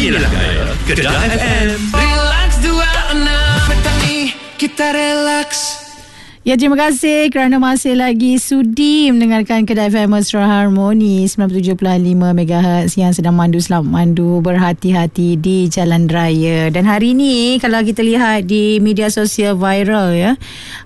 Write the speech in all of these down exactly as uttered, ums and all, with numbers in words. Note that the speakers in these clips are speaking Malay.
Inilah gaya Kedah F M. Relax dua enam petani kita relax. Ya, terima kasih kerana masih lagi sudi mendengarkan Kedah F M Mesra Harmoni sembilan puluh tujuh perpuluhan lima megahertz yang sedang mandu selamat mandu berhati-hati di jalan raya. Dan hari ini kalau kita lihat di media sosial viral ya,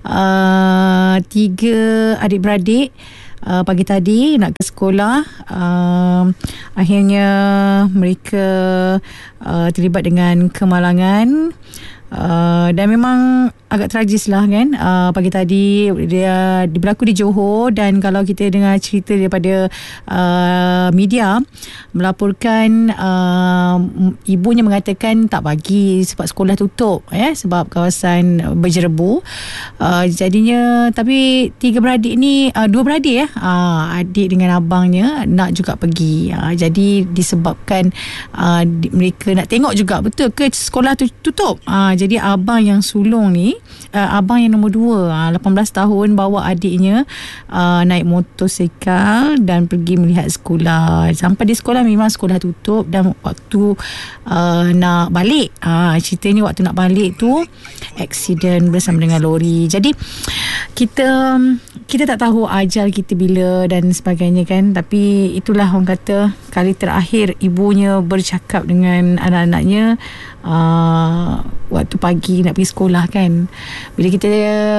uh, tiga adik-beradik Uh, pagi tadi nak ke sekolah, uh, akhirnya mereka uh, terlibat dengan kemalangan. Uh, dan memang agak tragis lah kan. uh, Pagi tadi dia, dia berlaku di Johor. Dan kalau kita dengar cerita daripada uh, media melaporkan, uh, ibunya mengatakan tak bagi sebab sekolah tutup ya, sebab kawasan berjerebu. uh, Jadinya tapi tiga beradik ni, uh, dua beradik ya, uh, adik dengan abangnya nak juga pergi. uh, Jadi disebabkan uh, di, mereka nak tengok juga betul ke sekolah tu tutup. uh, Jadi abang yang sulung ni, uh, abang yang nombor dua, uh, lapan belas tahun, bawa adiknya uh, naik motosikal dan pergi melihat sekolah. Sampai di sekolah memang sekolah tutup. Dan waktu uh, nak balik, uh, ceritanya waktu nak balik tu aksiden bersama dengan lori. Jadi kita kita tak tahu ajal kita bila dan sebagainya kan. Tapi itulah orang kata kali terakhir ibunya bercakap dengan anak-anaknya uh, waktu pagi nak pergi sekolah kan. Bila kita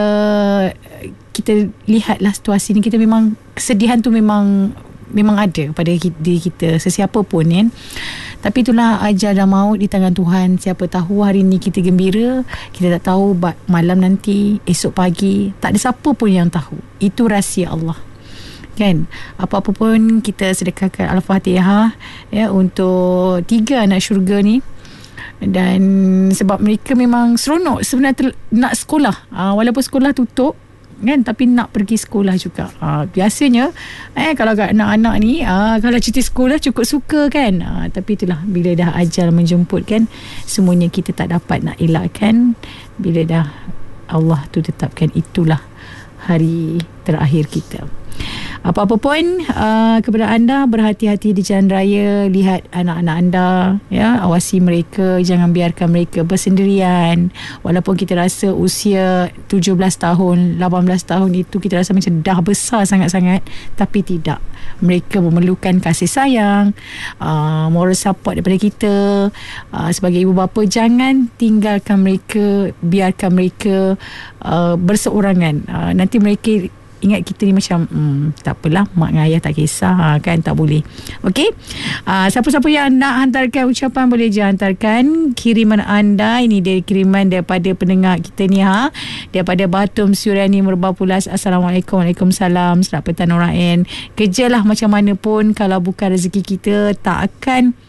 kita lihatlah situasi ni, kita memang kesedihan tu memang memang ada pada diri kita sesiapa pun kan. Tapi itulah ajal dan maut di tangan Tuhan. Siapa tahu hari ni kita gembira, kita tak tahu malam nanti, esok pagi, tak ada siapa pun yang tahu. Itu rahsia Allah kan. Apa-apa pun kita sedekahkan Al-Fatihah ya untuk tiga anak syurga ni. Dan sebab mereka memang seronok sebenarnya ter, nak sekolah, uh, walaupun sekolah tutup kan, tapi nak pergi sekolah juga. uh, Biasanya eh kalau kat anak-anak ni, uh, kalau cuti sekolah cukup suka kan. uh, Tapi itulah bila dah ajal menjemput kan, semuanya kita tak dapat nak elakkan. Bila dah Allah tu tetapkan itulah hari terakhir kita. Apa-apa pun, uh, kepada anda, berhati-hati di jalan raya. Lihat anak-anak anda ya, awasi mereka, jangan biarkan mereka bersendirian. Walaupun kita rasa usia tujuh belas tahun, lapan belas tahun itu kita rasa macam dah besar sangat-sangat, tapi tidak. Mereka memerlukan kasih sayang, uh, moral support daripada kita. uh, Sebagai ibu bapa, jangan tinggalkan mereka, biarkan mereka uh, berseorangan. uh, Nanti mereka ingat kita ni macam hmm, tak apalah, mak dengan ayah tak kisah, ha, kan, tak boleh. Okey, uh, siapa-siapa yang nak hantarkan ucapan boleh je hantarkan kiriman anda. Ini dari kiriman daripada pendengar kita ni, ha, daripada Batum Suriani Merbapulas. Assalamualaikum. Waalaikumsalam. Selamat petang Norain. Kerjalah macam mana pun, kalau bukan rezeki kita tak akan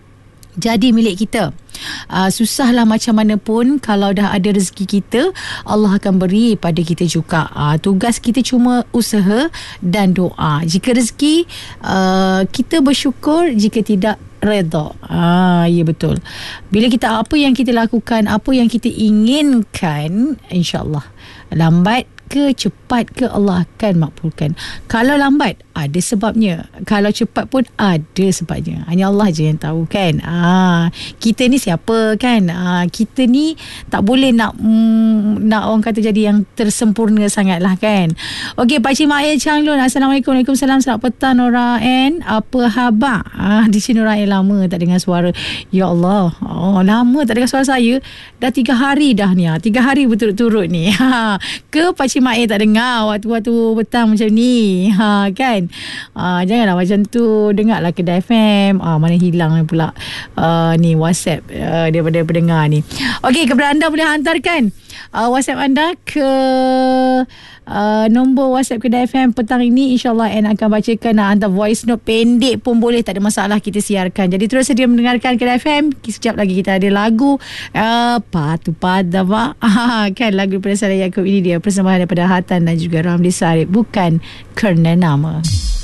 jadi milik kita. Uh, susahlah macam mana pun, kalau dah ada rezeki kita, Allah akan beri pada kita juga. uh, Tugas kita cuma usaha dan doa. Jika rezeki, uh, kita bersyukur. Jika tidak, redha. Ah, ya betul. Bila kita, apa yang kita lakukan, apa yang kita inginkan, insya-Allah lambat ke cepat ke, Allah akan makbulkan. Kalau lambat, ada sebabnya. Kalau cepat pun ada sebabnya. Hanya Allah je yang tahu kan. Ah, kita ni siapa kan? Ah, kita ni tak boleh nak mm, nak orang kata jadi yang tersempurna sangatlah kan. Okey, Pakcik Mak Ayah Changlun. Assalamualaikum. Waalaikumsalam. Selamat petang Nora N. Apa khabar? Ah, di sini Nora N lama tak dengar suara. Ya Allah. Oh, lama tak dengar suara saya. Dah tiga hari dah ni. Tiga hari berturut-turut ni. Ha, ke Pakcik Mak Ayah tak dengar waktu-waktu petang macam ni. Ha, kan? Uh, janganlah macam tu. Dengarlah Kedah F M. uh, Mana hilang pula uh, ni WhatsApp uh, daripada pendengar ni. Okey, kepada anda boleh hantarkan uh, WhatsApp anda ke uh, nombor WhatsApp Kedah F M petang ini. InsyaAllah Anne akan bacakan. uh, Hantar voice note pendek pun boleh, tak ada masalah, kita siarkan. Jadi terus sedia mendengarkan Kedah F M. Sekejap lagi kita ada lagu uh, Patu Pada Pak. Kan, lagu daripada Saleh Yaakob ini dia persembahan daripada Hatan dan juga Ramli Sarip. Bukan Kerana Nama.